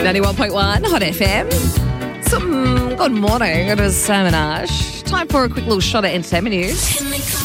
91.1 Hot FM. Good morning. It is Sam and Ash. Time for a quick little shot at entertainment news.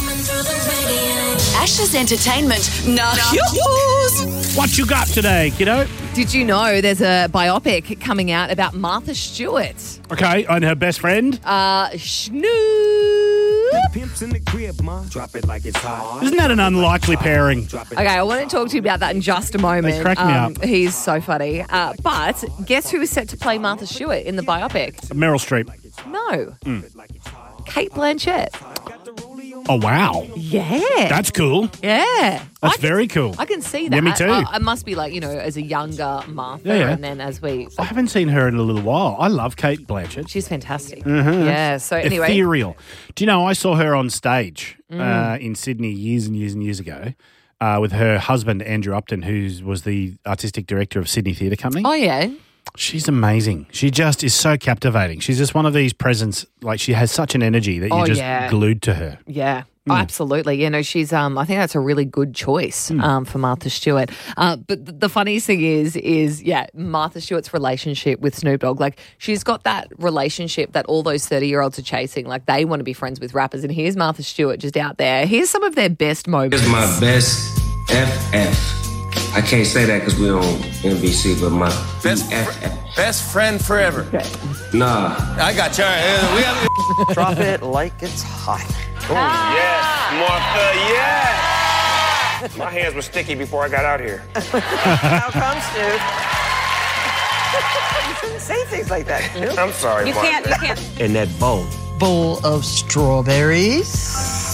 Ash's entertainment. News. What you got today, kiddo? Did you know there's a biopic coming out about Martha Stewart? Okay, and her best friend? Snoop. Pimps in the crib, ma. Drop it like it's hot. Isn't that an unlikely pairing? Okay, I want to talk to you about that in just a moment. They crack me up. He's so funny. But guess who is set to play Martha Stewart in the biopic? Meryl Streep. No. Kate Blanchett. Oh, wow. Yeah. That's cool. Yeah. That's very cool. I can see that. Yeah, me too. It must be like, as a younger Martha, Yeah. and then as we... I haven't seen her in a little while. I love Kate Blanchett. She's fantastic. Yeah, so anyway... Ethereal. Do you know, I saw her on stage in Sydney years and years and years ago with her husband, Andrew Upton, who was the artistic director of Sydney Theatre Company. Oh, yeah. She's amazing. She just is so captivating. She's just one of these presents, like she has such an energy that you're just glued to her. Yeah. Oh, absolutely. She's, I think that's a really good choice for Martha Stewart. But the funniest thing is Martha Stewart's relationship with Snoop Dogg. Like, she's got that relationship that all those 30-year-olds are chasing. Like, they want to be friends with rappers. And here's Martha Stewart just out there. Here's some of their best moments. Here's my best FF. I can't say that because we're on NBC, but my best friend forever. Okay. Nah. I got you. All right, we have... Drop it like it's hot. Yes, Martha, yes. My hands were sticky before I got out here. How come, Snoop? You shouldn't say things like that, Snoop. I'm sorry, Martha. You can't. In that bowl of strawberries.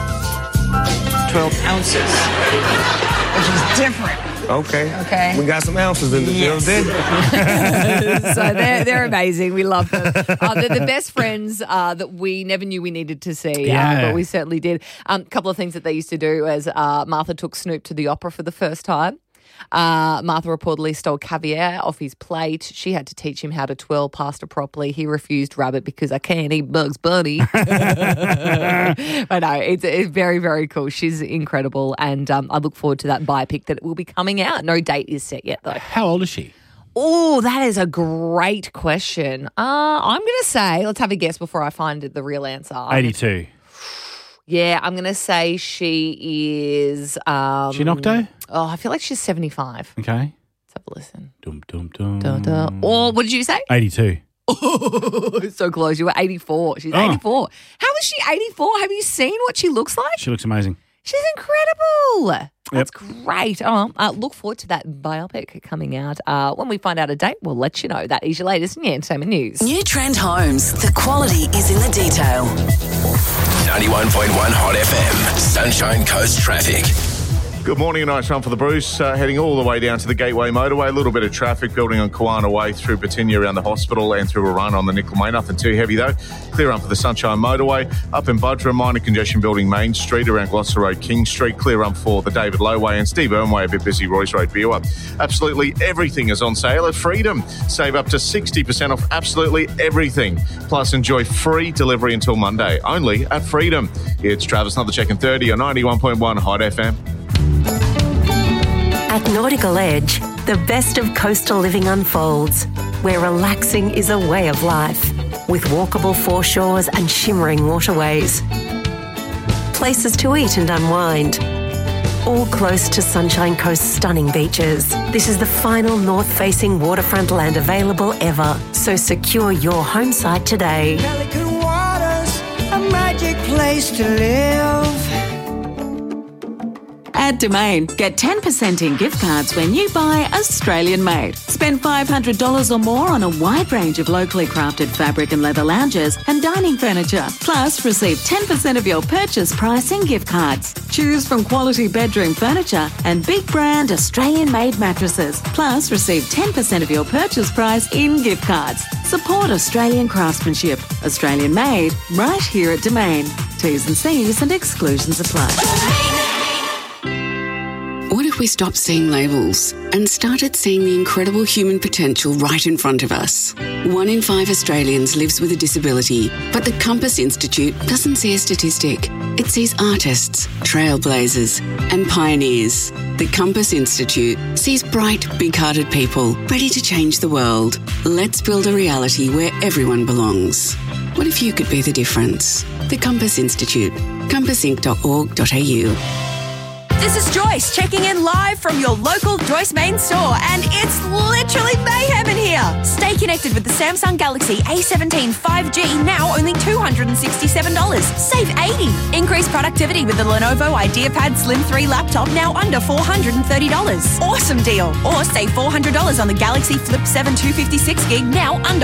12 ounces. Which is different. Okay. We got some ounces in the building. So they're amazing. We love them. They're the best friends that we never knew we needed to see, but we certainly did. A couple of things that they used to do is Martha took Snoop to the opera for the first time. Martha reportedly stole caviar off his plate. She had to teach him how to twirl pasta properly. He refused rabbit because I can't eat Bugs Bunny. But no, it's very, very cool. She's incredible, and I look forward to that biopic that will be coming out. No date is set yet, though. How old is she? Oh, that is a great question. I'm going to say, let's have a guess before I find the real answer. 82. Yeah, I'm going to say she is... She an octo? Oh, I feel like she's 75. Okay. Let's have a listen. Dum, dum, dum. Da, da. Or what did you say? 82. Oh, so close. You were 84. She's 84. How is she 84? Have you seen what she looks like? She looks amazing. She's incredible. That's great. Look forward to that biopic coming out. When we find out a date, we'll let you know. That is your latest in your entertainment news. New Trend Homes. The quality is in the detail. 91.1 Hot FM. Sunshine Coast traffic. Good morning, a nice run for the Bruce. Heading all the way down to the Gateway Motorway. A little bit of traffic building on Kawana Way through Batinia around the hospital and through a run on the Nickel Way. Nothing too heavy though. Clear run for the Sunshine Motorway. Up in Budra, minor congestion building Main Street around Gloucester Road, King Street. Clear run for the David Low Way and Steve Irwin Way, a bit busy, Royce Road, Viewer. Absolutely everything is on sale at Freedom. Save up to 60% off absolutely everything. Plus enjoy free delivery until Monday, only at Freedom. It's Travis Another Check in 30 on 91.1 Hot FM. At Nautical Edge, the best of coastal living unfolds, where relaxing is a way of life, with walkable foreshores and shimmering waterways. Places to eat and unwind, all close to Sunshine Coast's stunning beaches. This is the final north-facing waterfront land available ever, so secure your home site today. Pelican Waters, a magic place to live. At Domain, get 10% in gift cards when you buy Australian made. Spend $500 or more on a wide range of locally crafted fabric and leather lounges and dining furniture. Plus, receive 10% of your purchase price in gift cards. Choose from quality bedroom furniture and big brand Australian made mattresses. Plus, receive 10% of your purchase price in gift cards. Support Australian craftsmanship. Australian made, right here at Domain. T's and C's and exclusions apply. What if if we stopped seeing labels and started seeing the incredible human potential right in front of us? 1 in 5 Australians lives with a disability, but the Compass Institute doesn't see a statistic. It sees artists, trailblazers, and pioneers. The Compass Institute sees bright, big-hearted people ready to change the world. Let's build a reality where everyone belongs. What if you could be the difference? The Compass Institute. compassinc.org.au. This is Joyce checking in live from your local Joyce main store, and it's literally mayhem in here. Stay connected with the Samsung Galaxy A17 5G, now only $267. Save $80. Increase productivity with the Lenovo IdeaPad Slim 3 laptop, now under $430. Awesome deal. Or save $400 on the Galaxy Flip 7 256GB, now under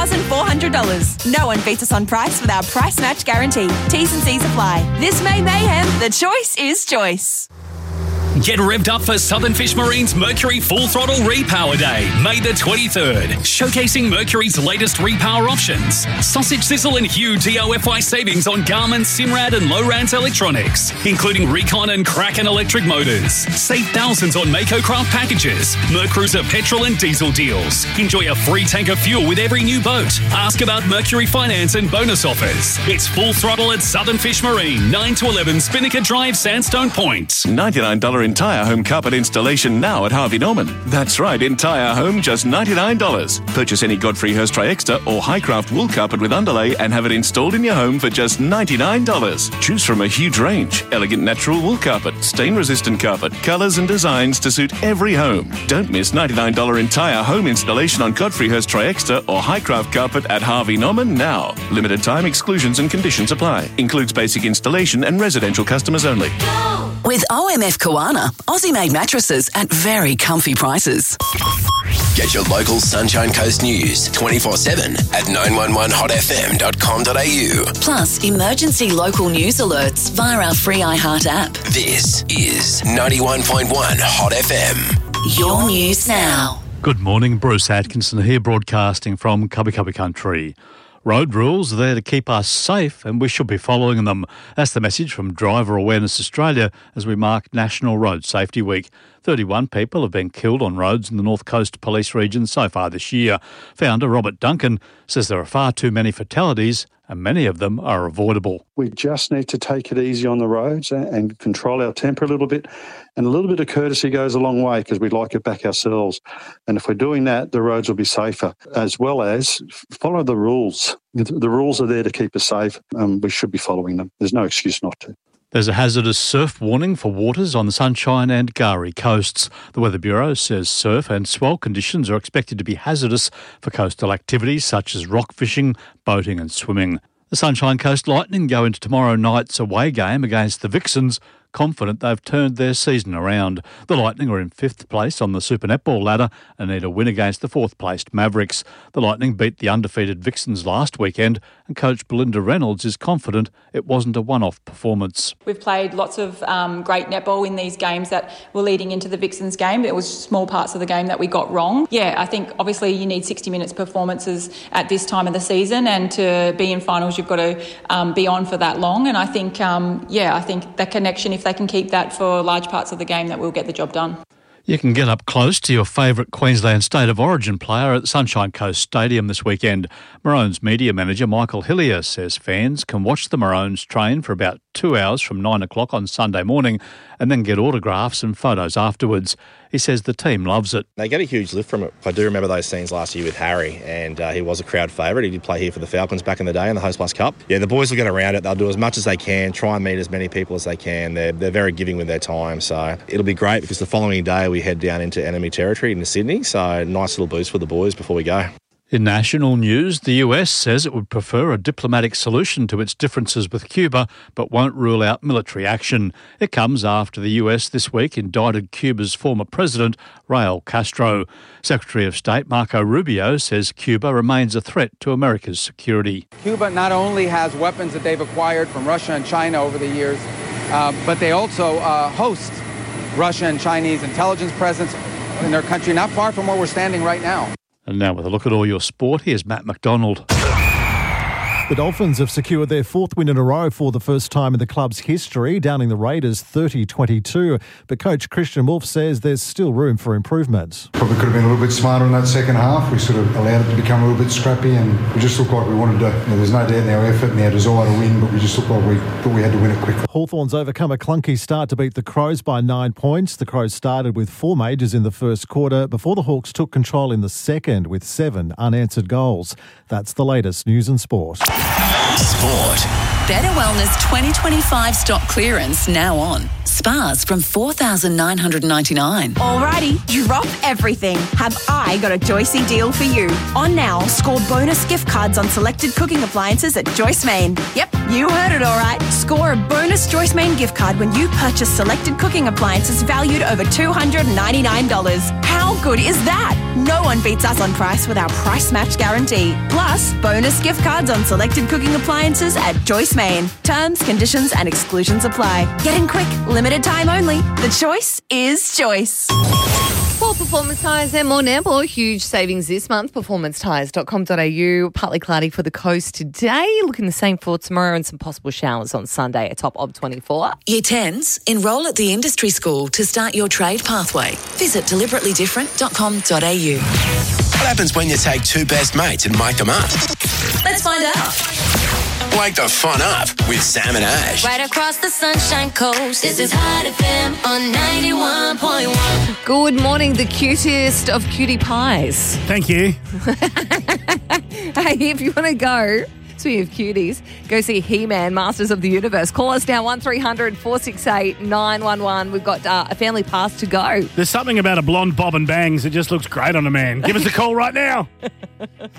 $1,400. No one beats us on price with our price match guarantee. T's and C's apply. This May mayhem, the choice is Joyce. Get revved up for Southern Fish Marine's Mercury Full Throttle Repower Day, May the 23rd, showcasing Mercury's latest repower options. Sausage Sizzle and Hue DOFY savings on Garmin, Simrad and Lowrance electronics, including Recon and Kraken electric motors. Save thousands on Mako Craft packages, Mercruiser petrol and diesel deals. Enjoy a free tank of fuel with every new boat. Ask about Mercury finance and bonus offers. It's Full Throttle at Southern Fish Marine, 9 to 11 Spinnaker Drive, Sandstone Point. $99 entire home carpet installation now at Harvey Norman. That's right, entire home, just $99. Purchase any Godfrey Hirst Tri-Extra or Highcraft wool carpet with underlay and have it installed in your home for just $99. Choose from a huge range. Elegant natural wool carpet, stain-resistant carpet, colours and designs to suit every home. Don't miss $99 entire home installation on Godfrey Hirst Tri-Extra or Highcraft carpet at Harvey Norman now. Limited time exclusions and conditions apply. Includes basic installation and residential customers only. With OMF Koana, Aussie-made mattresses at very comfy prices. Get your local Sunshine Coast news 24/7 at 911hotfm.com.au. Plus, emergency local news alerts via our free iHeart app. This is 91.1 Hot FM. Your news now. Good morning, Bruce Atkinson here, broadcasting from Cubby Cubby Country. Road rules are there to keep us safe and we should be following them. That's the message from Driver Awareness Australia as we mark National Road Safety Week. 31 people have been killed on roads in the North Coast Police region so far this year. Founder Robert Duncan says there are far too many fatalities and many of them are avoidable. We just need to take it easy on the roads and control our temper a little bit. And a little bit of courtesy goes a long way because we like it back ourselves. And if we're doing that, the roads will be safer, as well as follow the rules. The rules are there to keep us safe. We should be following them. There's no excuse not to. There's a hazardous surf warning for waters on the Sunshine and K'gari coasts. The Weather Bureau says surf and swell conditions are expected to be hazardous for coastal activities such as rock fishing, boating and swimming. The Sunshine Coast Lightning go into tomorrow night's away game against the Vixens, confident they've turned their season around. The Lightning are in 5th place on the Super Netball ladder and need a win against the 4th-placed Mavericks. The Lightning beat the undefeated Vixens last weekend and coach Belinda Reynolds is confident it wasn't a one-off performance. We've played lots of great netball in these games that were leading into the Vixens game. It was small parts of the game that we got wrong. Yeah, I think obviously you need 60 minutes performances at this time of the season, and to be in finals you've got to be on for that long. And I think, I think that connection, if they can keep that for large parts of the game, that we'll get the job done. You can get up close to your favourite Queensland State of Origin player at Sunshine Coast Stadium this weekend. Maroons media manager Michael Hillier says fans can watch the Maroons train for about 2 hours from 9 o'clock on Sunday morning and then get autographs and photos afterwards. He says the team loves it. They get a huge lift from it. I do remember those scenes last year with Harry, and he was a crowd favourite. He did play here for the Falcons back in the day in the Host Plus Cup. Yeah, the boys will get around it. They'll do as much as they can, try and meet as many people as they can. They're very giving with their time, so it'll be great because the following day we head down into enemy territory into Sydney, so nice little boost for the boys before we go. In national news, the US says it would prefer a diplomatic solution to its differences with Cuba, but won't rule out military action. It comes after the US this week indicted Cuba's former president, Raul Castro. Secretary of State Marco Rubio says Cuba remains a threat to America's security. Cuba not only has weapons that they've acquired from Russia and China over the years, but they also host Russian and Chinese intelligence presence in their country, not far from where we're standing right now. And now with a look at all your sport, here's Matt McDonald. The Dolphins have secured their fourth win in a row for the first time in the club's history, downing the Raiders 30-22. But coach Christian Wolf says there's still room for improvement. Probably could have been a little bit smarter in that second half. We sort of allowed it to become a little bit scrappy, and we just looked like we wanted to. There's no doubt in our effort and our desire to win, but we just looked like we thought we had to win it quickly. Hawthorns overcome a clunky start to beat the Crows by 9 points. The Crows started with 4 majors in the first quarter before the Hawks took control in the second with 7 unanswered goals. That's the latest news and sport. Sport. Better Wellness 2025 stock clearance now on. Spas from $4,999. Alrighty, drop everything. Have I got a Joycey deal for you? On now, score bonus gift cards on selected cooking appliances at Joyce Main. Yep, you heard it all right. Score a bonus Joyce Main gift card when you purchase selected cooking appliances valued over $299. How good is that? No one beats us on price with our price match guarantee. Plus, bonus gift cards on selected cooking appliances at Joyce Main. Terms, conditions and exclusions apply. Get in quick, limited time only. The choice is Choice. For Performance Tyres and more Nambour, huge savings this month. PerformanceTyres.com.au. Partly cloudy for the coast today. Looking the same for tomorrow and some possible showers on Sunday. A top of 24. Year 10s, enrol at the industry school to start your trade pathway. Visit deliberatelydifferent.com.au. What happens when you take two best mates and make them up? Let's find out. Wake the fun up with Sam and Ash. Right across the Sunshine Coast, this is Hot FM on 91.1. Good morning, the cutest of cutie pies. Thank you. Hey, if you want to go, speaking of cuties, go see He-Man, Masters of the Universe. Call us now, 1300 468 911. We've got a family pass to go. There's something about a blonde bob and bangs that just looks great on a man. Give us a call right now.